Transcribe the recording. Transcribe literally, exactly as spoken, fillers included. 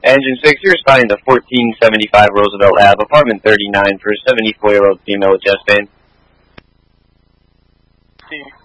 Engine six, you're responding to fourteen seventy-five Roosevelt Ave, apartment thirty-nine, for a seventy-four-year-old female with chest pain.